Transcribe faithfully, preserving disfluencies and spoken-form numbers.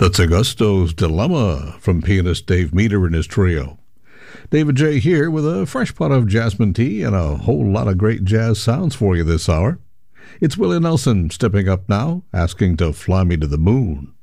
That's Augusto's Dilemma from pianist Dave Meter and his trio. David J. here with a fresh pot of jasmine tea and a whole lot of great jazz sounds for you this hour. It's Willie Nelson stepping up now, asking to fly me to the moon.